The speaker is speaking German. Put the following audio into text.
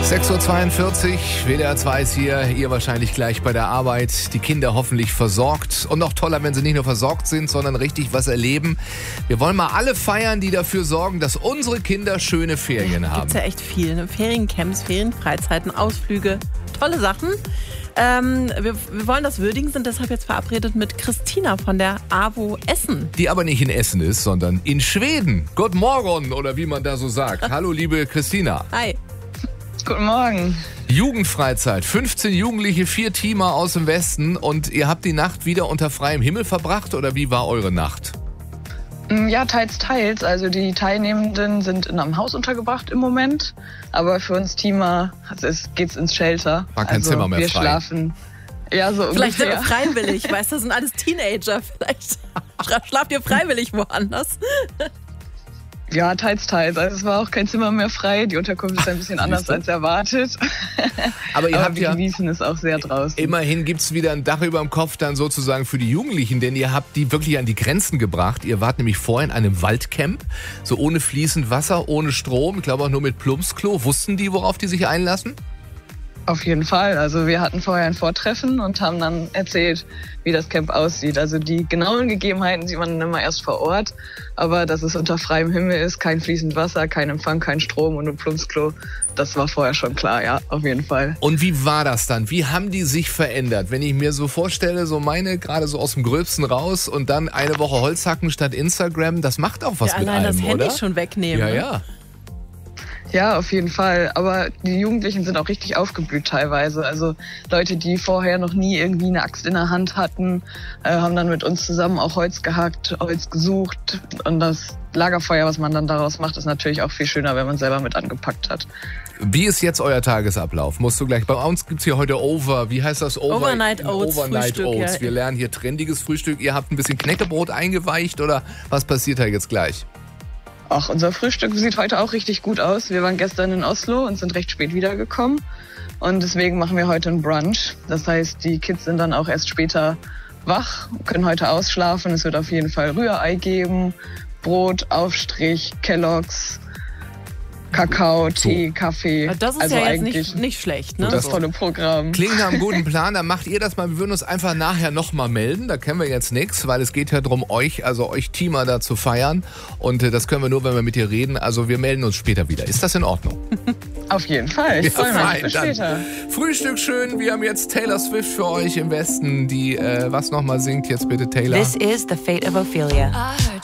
6:42 Uhr, WDR 2 ist hier, ihr wahrscheinlich gleich bei der Arbeit, die Kinder hoffentlich versorgt und noch toller, wenn sie nicht nur versorgt sind, sondern richtig was erleben. Wir wollen mal alle feiern, die dafür sorgen, dass unsere Kinder schöne Ferien haben. Gibt's ja echt viel, ne? Feriencamps, Ferienfreizeiten, Ausflüge, tolle Sachen. Wir wollen das würdigen, sind deshalb jetzt verabredet mit Christina von der AWO Essen. Die aber nicht in Essen ist, sondern in Schweden. Guten Morgen, oder wie man da so sagt. Hallo, liebe Christina. Hi. Guten Morgen. Jugendfreizeit, 15 Jugendliche, 4 Teamer aus dem Westen und ihr habt die Nacht wieder unter freiem Himmel verbracht oder wie war eure Nacht? Ja, teils. Also die Teilnehmenden sind in einem Haus untergebracht im Moment, aber für uns Teamer geht's ins Shelter. War kein Zimmer mehr wir frei. Schlafen. Ja, so Vielleicht ungefähr. freiwillig, weißt du, das sind alles Teenager. Vielleicht schlaft ihr freiwillig woanders. Ja, teils. Also es war auch kein Zimmer mehr frei. Die Unterkunft ist ein bisschen anders als erwartet. Aber ihr habt wir ja genießen es auch sehr draußen. immerhin gibt's wieder ein Dach über dem Kopf dann sozusagen für die Jugendlichen, denn ihr habt die wirklich an die Grenzen gebracht. Ihr wart nämlich vorher in einem Waldcamp, so ohne fließend Wasser, ohne Strom, ich glaube auch nur mit Plumpsklo. Wussten die, worauf die sich einlassen? Auf jeden Fall. Also wir hatten vorher ein Vortreffen und haben dann erzählt, wie das Camp aussieht. Also die genauen Gegebenheiten sieht man immer erst vor Ort. Aber dass es unter freiem Himmel ist, kein fließend Wasser, kein Empfang, kein Strom und ein Plumpsklo, das war vorher schon klar, ja, auf jeden Fall. Und wie war das dann? Wie haben die sich verändert? Wenn ich mir so vorstelle, so meine gerade so aus dem Gröbsten raus und dann eine Woche Holzhacken statt Instagram, das macht auch was Ja, mit allein einem, das Handy oder? schon wegnehmen. Ne? Ja. Ja, auf jeden Fall. Aber die Jugendlichen sind auch richtig aufgeblüht teilweise. Also Leute, die vorher noch nie irgendwie eine Axt in der Hand hatten, haben dann mit uns zusammen auch Holz gehackt, Holz gesucht. Und das Lagerfeuer, was man dann daraus macht, ist natürlich auch viel schöner, wenn man selber mit angepackt hat. Wie ist jetzt euer Tagesablauf? Musst du gleich, bei uns gibt's hier heute wie heißt das? Overnight Oats Overnight Frühstück, Oats. ja. Wir lernen hier trendiges Frühstück. Ihr habt ein bisschen Knäckebrot eingeweicht oder was passiert da jetzt gleich? Ach, unser Frühstück sieht heute auch richtig gut aus. Wir waren gestern in Oslo und sind recht spät wiedergekommen. Und deswegen machen wir heute einen Brunch. Das heißt, die Kids sind dann auch erst später wach, können heute ausschlafen. Es wird auf jeden Fall Rührei geben, Brot, Aufstrich, Kellogg's, Kakao, Tee, Kaffee. Das ist also ja jetzt eigentlich nicht schlecht, ne? das volle Programm. Klingt nach einem guten Plan, dann macht ihr das mal. Wir würden uns einfach nachher nochmal melden. Da kennen wir jetzt nichts, weil es geht ja darum, euch Teamer da zu feiern. Und das können wir nur, wenn wir mit dir reden. Also wir melden uns später wieder. Ist das in Ordnung? Auf jeden Fall. Ich freue mich. Bis dann. später. Frühstück schön. Wir haben jetzt Taylor Swift für euch im Westen, die was nochmal singt. Jetzt bitte Taylor. This is the fate of Ophelia.